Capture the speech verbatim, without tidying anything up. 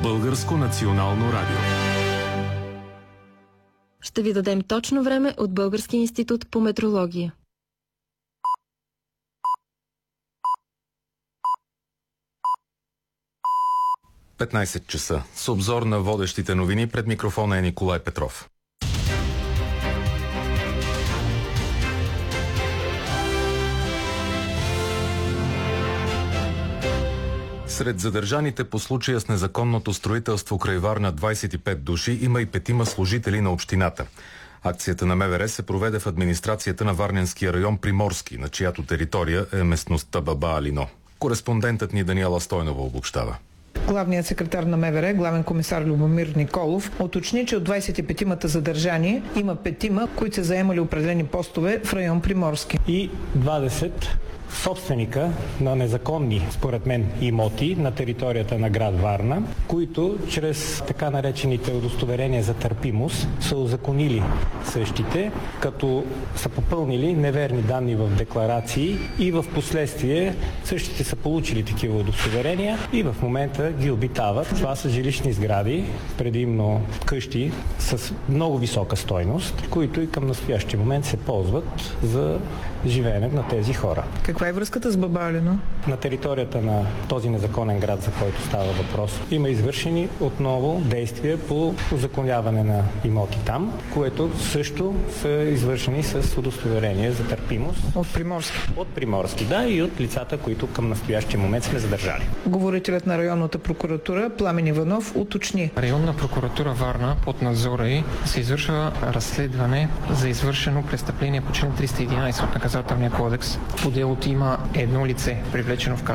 Българско национално радио. Ще ви дадем точно време от Българския институт по метрология. петнайсет часа. С обзор на водещите новини пред микрофона е Николай Петров. Сред задържаните по случая с незаконното строителство край Варна двайсет и пет души има и петима служители на общината. Акцията на МВР се проведе в администрацията на Варненския район Приморски, на чиято територия е местността Баба Алино. Кореспондентът ни Даниела Стойнова обобщава. Главният секретар на МВР, главен комисар Любомир Николов, уточни, че от двайсет и петимата задържани има петима, които са заемали определени постове в район Приморски. И двайсет собственика на незаконни, според мен, имоти на територията на град Варна, които чрез така наречените удостоверения за търпимост са узаконили същите, като са попълнили неверни данни в декларации и в последствие същите са получили такива удостоверения и в момента ги обитават. Това са жилищни сгради, предимно къщи с много висока стойност, които и към настоящия момент се ползват за живеене на тези хора. Каква е връзката с Баба Алино? На територията на този незаконен град, за който става въпрос, има извършени отново действия по узаконяване на имоти там, което също са извършени с удостоверение за търпимост. От Приморски? От Приморски, да, и от лицата, които към настоящия момент сме задържали. Говорителят на районната прокуратура Пламен Иванов уточни. Районна прокуратура Варна под надзора й се извършва разследване за извършено престъпление по член триста и единайсет от Наказателния кодекс. По делото има едно лице, привлечено в